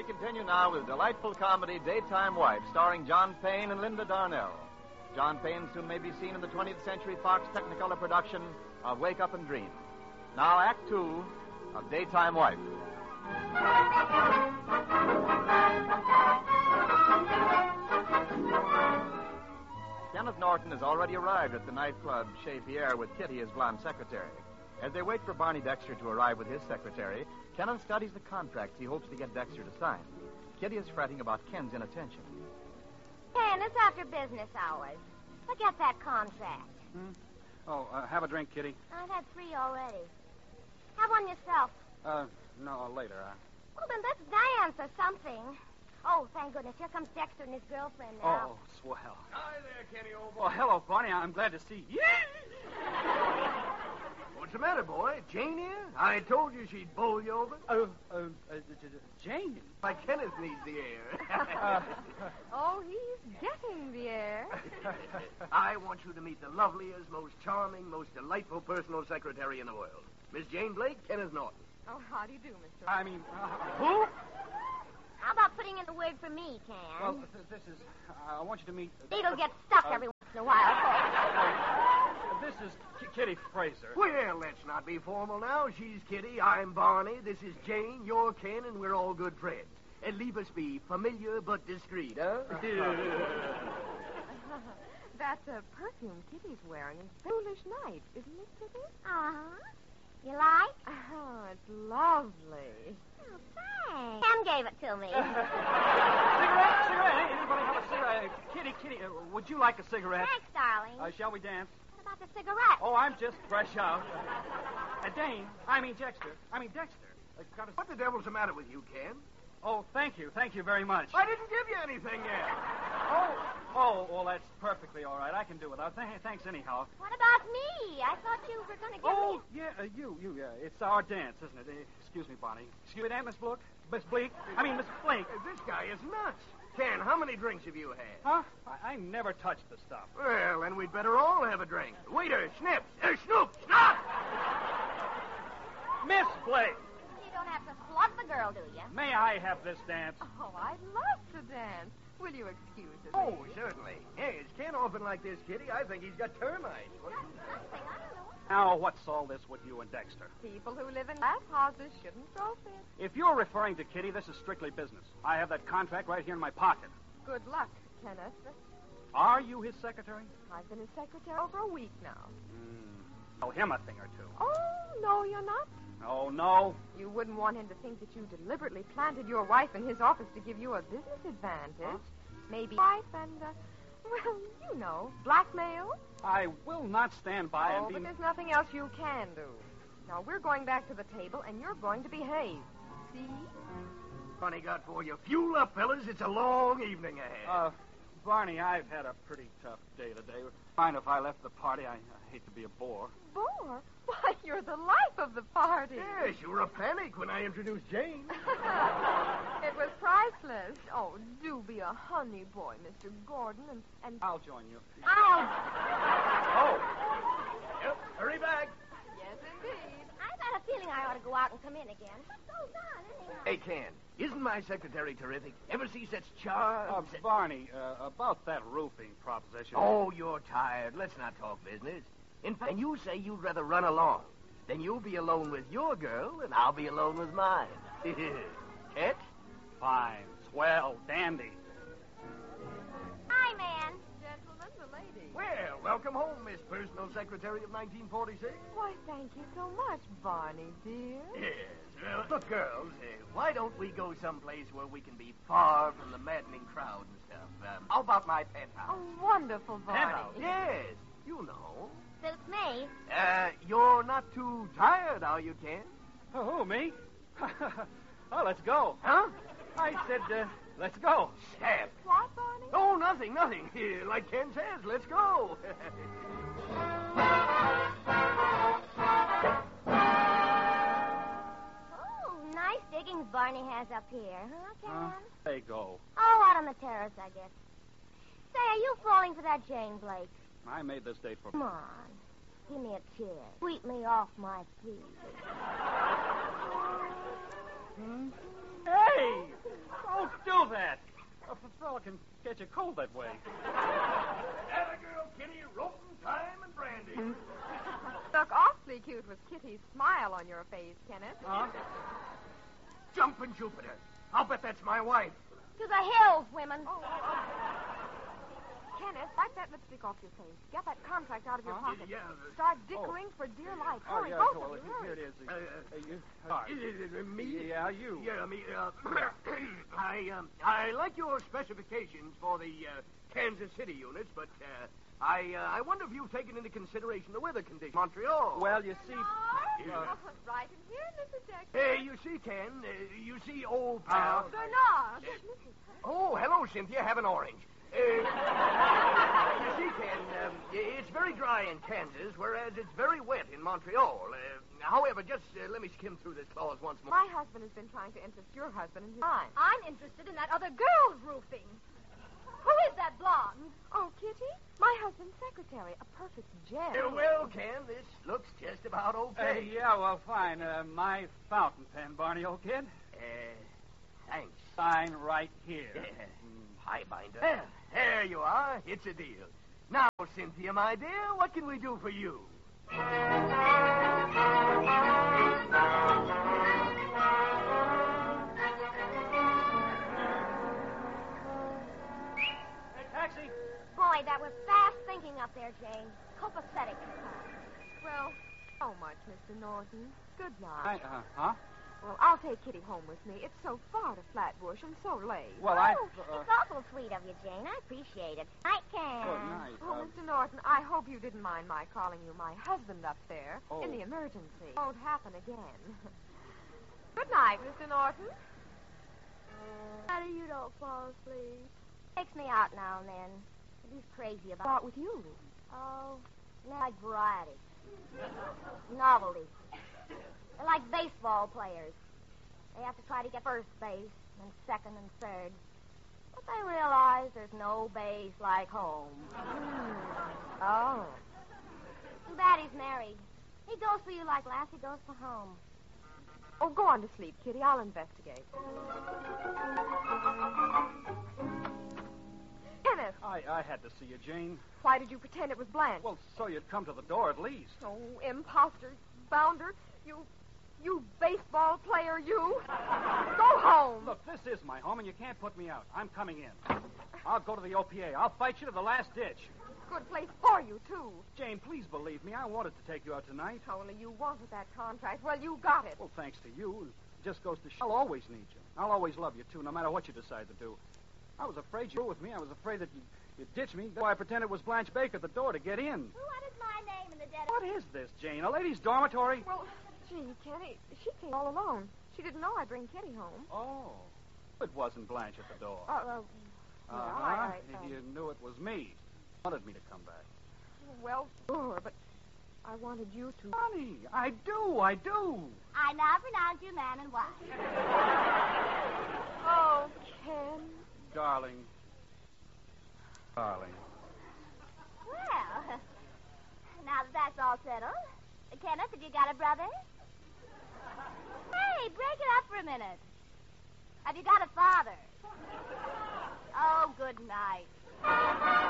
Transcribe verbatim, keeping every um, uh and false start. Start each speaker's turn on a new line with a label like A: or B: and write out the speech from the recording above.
A: continue now with delightful comedy Daytime Wife, starring John Payne and Linda Darnell. John Payne soon may be seen in the twentieth Century Fox Technicolor production of Wake Up and Dream. Now, Act Two of Daytime Wife. Kenneth Norton has already arrived at the nightclub Chez Pierre with Kitty, his blonde secretary. As they wait for Barney Dexter to arrive with his secretary, Kenneth studies the contracts he hopes to get Dexter to sign. Kitty is fretting about Ken's inattention.
B: Ken, it's after business hours. Forget that contract.
C: Hmm? Oh, uh, have a drink, Kitty.
B: I've had three already. Have one yourself.
C: Uh, no, later. Uh...
B: Well, then let's dance or something. Oh, thank goodness. Here comes Dexter and his girlfriend now.
C: Oh, swell.
D: Hi there, Kenny, old boy.
C: Oh, hello, Barney. I'm glad to see you.
D: What's the matter, boy? Jane here? I told you she'd bowl you over.
C: Oh, uh, uh, uh, Jane?
D: My Kenneth needs the air.
E: Oh, he's getting the air.
D: I want you to meet the loveliest, most charming, most delightful personal secretary in the world. Miss Jane Blake, Kenneth Norton.
E: Oh, how do you do, Mister
C: I mean, uh, who?
B: How about putting in the word for me, Ken?
C: Well, th- this is... Uh, I want you to meet... Uh,
B: It'll get stuck
C: uh,
B: every once in a while.
C: Uh, this is K- Kitty Fraser.
D: Well, let's not be formal now. She's Kitty, I'm Barney, this is Jane, you're Ken, and we're all good friends. And leave us be familiar but discreet, huh?
E: That uh, perfume Kitty's wearing is Foolish Night, isn't it, Kitty?
B: Uh-huh. You like?
E: Oh, it's lovely.
B: Oh, thanks. Ken gave it to me.
C: Cigarette? Cigarette? Anybody have a cigarette? Uh, Kitty, Kitty, uh, would you like a cigarette?
B: Thanks, darling.
C: Uh, shall we dance?
B: What about the cigarette?
C: Oh, I'm just fresh out. Uh, Dane, I mean Dexter. I mean Dexter. Uh, got a...
D: What the devil's the matter with you, Ken?
C: Oh, thank you. Thank you very much.
D: I didn't give you anything yet.
C: Oh, oh, well, that's perfectly all right. I can do without. Th- thanks anyhow.
B: What about me? I thought you were going to give
C: Oh,
B: me...
C: yeah, uh, you, you, yeah. It's our dance, isn't it? Uh, excuse me, Bonnie. Excuse me, that, Miss Blook? Miss Bleak? I mean, Miss Blake.
D: Uh, This guy is nuts. Ken, how many drinks have you had?
C: Huh? I, I never touched the stuff.
D: Well, then we'd better all have a drink. Waiter, snips. Uh, snoop, stop!
C: Miss Blake,
B: You don't have to slug the girl, do you?
C: may I have this dance?
E: Oh, I'd love to dance. Will you excuse us?
D: Oh, certainly. Hey, is Ken often like this, Kitty? I think he's got termites. What-
B: Nothing. I don't know.
C: Now, what's all this with you and Dexter?
E: People who live in glass houses shouldn't throw fits.
C: If you're referring to Kitty, this is strictly business. I have that contract right here in my pocket.
E: Good luck, Kenneth.
C: Are you his secretary?
E: I've been his secretary over a week now.
C: Hmm. Tell him a thing or two.
E: Oh, no, you're not.
C: Oh, no.
E: You wouldn't want him to think that you deliberately planted your wife in his office to give you a business advantage.
C: Huh?
E: Maybe wife and, uh, well, you know, blackmail.
C: I will not stand by
E: Oh,
C: and
E: but
C: be...
E: there's nothing else you can do. Now, we're going back to the table, and you're going to behave. See?
D: Funny got for you. Fuel up, fellas. It's a long evening ahead.
C: Uh, Barney, I've had a pretty tough day today. Fine if I left the party. I, I hate to be a bore.
E: Bore? Why, you're the life of the party.
D: Yes, you were a panic when I introduced Jane.
E: It was priceless. Oh, do be a honey boy, Mister Gordon, and... and...
C: I'll join you.
B: Oh,
C: Oh!
D: Yep, hurry back.
E: Yes, indeed.
B: I've had a feeling I ought to go out and come in again. What goes on, anyhow?
D: Hey, Ken, isn't my secretary terrific? Ever see such
C: Uh,
D: charms?
C: Barney, uh, about that roofing proposition.
D: Oh, you're tired. Let's not talk business. In fact, and you say you'd rather run along. Then you'll be alone with your girl, and I'll be alone with mine. Catch?
C: Fine. Swell. Dandy.
B: Hi, man.
E: Gentlemen, the lady.
D: Well, welcome home, Miss Personal Secretary of nineteen forty-six.
E: Why, thank you so much, Barney, dear.
D: Yes. Well, look, girls, uh, why don't we go someplace where we can be far from the maddening crowd and stuff? Um, how about my penthouse?
E: Oh, wonderful, Barney.
D: Penthouse? Yes. You know.
B: Suits me.
D: Uh, you're not too tired, are you, Ken?
C: Oh, who, me? Oh, let's go.
D: Huh?
C: I said, uh, let's go.
D: Stab.
E: What, Barney?
D: Oh, nothing, nothing. Here, like Ken says, let's go.
B: Oh, nice diggings Barney has up here, huh, Ken?
C: Huh? They go.
B: Oh, out on the terrace, I guess. Say, are you falling for that Jane Blake?
C: I made this date for...
B: Come on. Give me a kiss. Sweep me off my feet.
C: Hey! smell that? A fella can catch a cold that way.
D: Have a girl, Kitty, rope and time and brandy.
E: Look awfully cute with Kitty's smile on your face, Kenneth.
C: Huh?
D: Jumping Jupiter. I'll bet that's my wife.
B: To the hills, women.
E: Oh, oh, oh. Kenneth, wipe that lipstick off your face. Get that contract out of your
C: Huh?
E: pocket.
D: Yeah, uh,
E: Start dickering for dear life.
C: Oh,
E: Hurry,
C: yeah,
E: both
C: well,
E: of you,
C: here
E: hurry.
C: it is.
D: Uh,
C: Uh, you,
D: Uh, uh, me?
C: Yeah, you.
D: Yeah, me. Uh, I um, I like your specifications for the uh, Kansas City units, but uh, I uh, I wonder if you've taken into consideration the weather conditions. Montreal.
C: Well, you see...
D: Yeah.
E: Oh, right in here, Missus Dexter.
D: Hey, you see, Ken, uh, you see old pal.
E: Bernard.
D: Oh, hello, Cynthia. Have an orange. Uh, you see, Ken, um, it's very dry in Kansas, whereas it's very wet in Montreal. Uh, however, just uh, let me skim through this clause once more.
E: My husband has been trying to interest your husband in his mind.
B: I'm interested in that other girl's roofing. Who is that blonde?
E: Oh, Kitty? My husband's secretary. A perfect gem.
D: Uh, well, Ken, this looks just about
C: Uh,
D: okay.
C: yeah, well, fine. Uh, my fountain pen, Barney, old kid.
D: Uh, thanks.
C: Sign right here.
D: Yeah. Hi, Binder. There, there you are. It's a deal. Now, Cynthia, my dear, what can we do for you?
C: Hey, taxi.
B: Boy, that was fast thinking up there, Jane. Copacetic.
E: Well, so much, Mister Norton. Good
C: I,
E: night.
C: uh, huh?
E: Well, I'll take Kitty home with me. It's so far to Flatbush and so late.
C: Well, I...
B: Oh,
C: Uh,
B: it's awful sweet of you, Jane. I appreciate it. Night, Ken.
C: oh, night.
E: Oh,
C: Uh,
E: Mister Norton, I hope you didn't mind my calling you my husband up there
C: Oh.
E: in the emergency. Won't happen again. Good night, Mister Norton.
B: Daddy, you don't fall asleep. Takes me out now and then. He's crazy about
E: Out with you.
B: Oh, they're like variety. Novelty. They're like baseball players. They have to try to get first base, and second and third. But they realize there's no base like home.
E: Oh.
B: Too bad he's married. He goes for you like Lassie goes for home.
E: Oh, go on to sleep, Kitty. I'll investigate. Kenneth,
C: I, I had to see you, Jane.
E: why did you pretend it was Blanche?
C: Well, so you'd come to the door at least.
E: Oh, imposter, bounder, you, you baseball player, you. Go home.
C: Look, this is my home, and you can't put me out. I'm coming in. I'll go to the O P A. I'll fight you to the last ditch.
E: Good place for you, too.
C: Jane, please believe me. I wanted to take you out tonight.
E: Only you wanted that contract. Well, you got it.
C: Well, thanks to you. It just goes to show I'll always need you. I'll always love you, too, no matter what you decide to do. I was afraid you were with me. I was afraid that you'd, you'd ditch me. That's why I pretended it was Blanche Baker at the door to get in.
B: What is my name in the dead
C: What is this, Jane? A ladies' dormitory?
E: Well, gee, Kenny, she came all alone. She didn't know I'd bring Kitty home.
C: Oh. It wasn't Blanche at the door.
E: Uh, uh, well,
C: uh-huh.
E: I, I, uh,
C: You knew it was me. Wanted me to come back.
E: well, sure, but I wanted you to.
C: Honey, I do, I do.
B: I now pronounce you man and wife.
E: Oh, Ken.
C: Darling. Darling.
B: Well, now that that's all settled, Kenneth, have you got a brother? Hey, break it up for a minute. Have you got a father? Oh, good night.